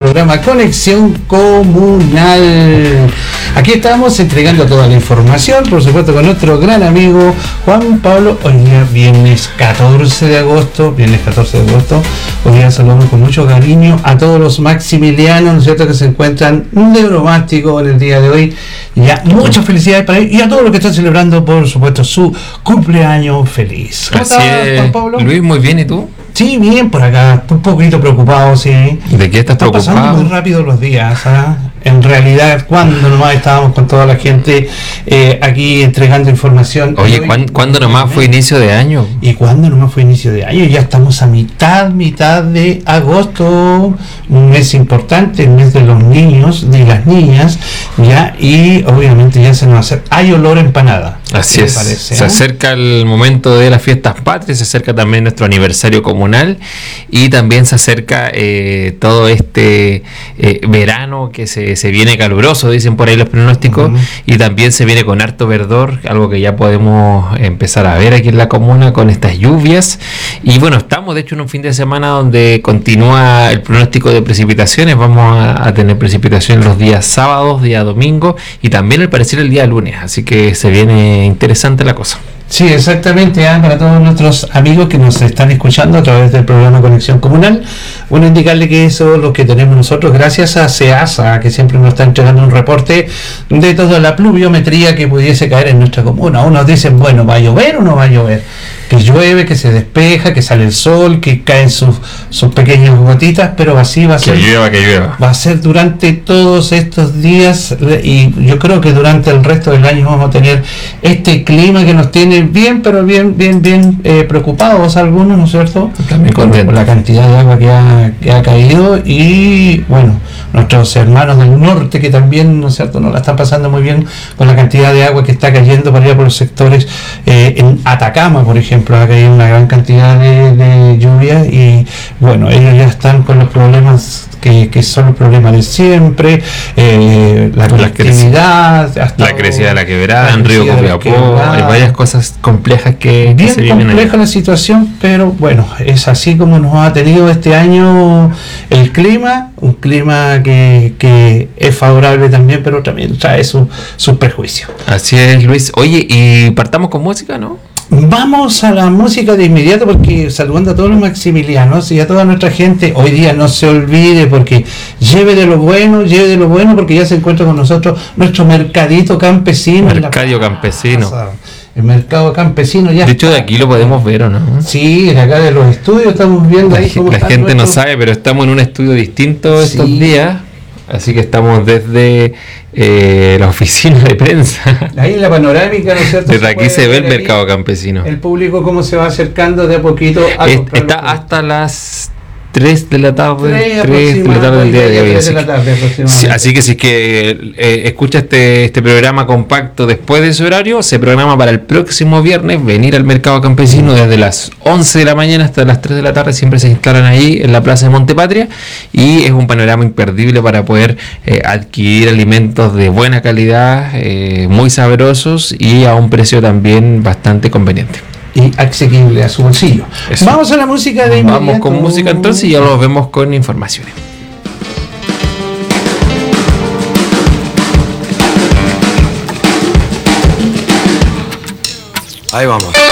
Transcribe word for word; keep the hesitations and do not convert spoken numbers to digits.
programa Conexión Comunal. Aquí estamos entregando toda la información, por supuesto, con nuestro gran amigo Juan Pablo. Hoy día viernes catorce de agosto, viernes catorce de agosto. Hoy día saludamos con mucho cariño a todos los maximilianos, ¿no es cierto?, que se encuentran de bromástico en el día de hoy. Ya, muchas felicidades para ellos y a todos los que están celebrando, por supuesto, su cumpleaños feliz. ¿Cómo estás, Juan Pablo? Luis, muy bien, ¿y tú? Sí, bien por acá, un poquito preocupado, sí. ¿De qué estás preocupado? Están pasando muy rápido los días, ¿ah? En realidad, cuando nomás estábamos con toda la gente eh, aquí entregando información. Oye, ¿cuándo, ¿cuándo nomás fue inicio de año? ¿Y cuándo nomás fue inicio de año? Ya estamos a mitad, mitad de agosto, un mes importante, el mes de los niños, de las niñas, ya, y obviamente ya se nos hace, hay olor a empanada. Así es, parece, se ¿eh? acerca el momento de las fiestas patrias, se acerca también nuestro aniversario comunal y también se acerca eh, todo este eh, verano que se, se viene caluroso, dicen por ahí los pronósticos, uh-huh. y también se viene con harto verdor, algo que ya podemos empezar a ver aquí en la comuna con estas lluvias. Y bueno, estamos de hecho en un fin de semana donde continúa el pronóstico de precipitaciones, vamos a, a tener precipitación los días sábados, día domingo y también al parecer el día lunes, así que se viene interesante la cosa. Sí, exactamente, ¿eh? Para todos nuestros amigos que nos están escuchando a través del programa Conexión Comunal, bueno, indicarle que eso es lo que tenemos nosotros gracias a SEASA, que siempre nos está entregando un reporte de toda la pluviometría que pudiese caer en nuestra comuna. Unos dicen, bueno, ¿va a llover o no va a llover? Que llueve, que se despeja, que sale el sol, que caen sus, sus pequeñas gotitas, pero así va a ser. Que llueva, que llueva. Va a ser durante todos estos días y yo creo que durante el resto del año vamos a tener este clima que nos tiene bien, pero bien, bien, bien eh, preocupados algunos, ¿no es cierto? También con, con la cantidad de agua que ha, que ha caído y, bueno, nuestros hermanos del norte que también, ¿no es cierto?, no la están pasando muy bien con la cantidad de agua que está cayendo para allá por los sectores. Eh, en Atacama, por ejemplo, ha caído una gran cantidad de, de lluvia y, bueno, ellos ya están con los problemas que, que son los problemas de siempre, eh, la conectividad, hasta la crecida de la quebrada, en Río Copiapó, hay varias cosas complejas que, bien que se viven compleja allá. La situación, pero bueno, es así como nos ha tenido este año el clima, un clima que, que es favorable también, pero también trae sus su prejuicios. Así es, Luis. Oye, y partamos con música, ¿no? Vamos a la música de inmediato porque saludando a todos los maximilianos y a toda nuestra gente, hoy día no se olvide porque lleve de lo bueno, lleve de lo bueno porque ya se encuentra con nosotros nuestro mercadito campesino. Mercadio campesino. El mercado campesino ya. De hecho, de aquí lo podemos ver, ¿o no? Sí, de acá de los estudios estamos viendo ahí. La, cómo la gente nuestro... no sabe, pero estamos en un estudio distinto estos sí. días. Así que estamos desde eh, la oficina de prensa. Ahí en la panorámica, ¿no es cierto? Desde aquí se ve el mercado campesino. El público cómo se va acercando de a poquito a es, está hasta las tres de la tarde, tres de la tarde del día de hoy. Así, que, sí, así que si es que eh, escucha este, este programa compacto después de ese horario, se programa para el próximo viernes venir al mercado campesino desde las once de la mañana hasta las tres de la tarde. Siempre se instalan ahí en la plaza de Montepatria y es un panorama imperdible para poder eh, adquirir alimentos de buena calidad, eh, muy sabrosos y a un precio también bastante conveniente y asequible a su bolsillo. Eso. Vamos a la música de inmediato. Vamos con música entonces y ya nos vemos con informaciones. Ahí vamos.